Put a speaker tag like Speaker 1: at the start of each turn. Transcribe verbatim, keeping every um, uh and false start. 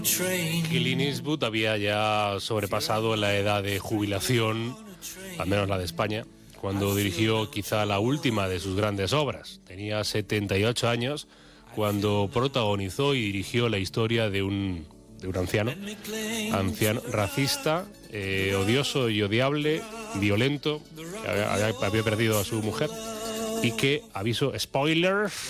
Speaker 1: Clint Eastwood había ya sobrepasado la edad de jubilación, al menos la de España, cuando dirigió quizá la última de sus grandes obras. Tenía setenta y ocho años cuando protagonizó y dirigió la historia de un, de un anciano, anciano racista, eh, odioso y odiable, violento, que había, había perdido a su mujer y que, aviso, spoilers,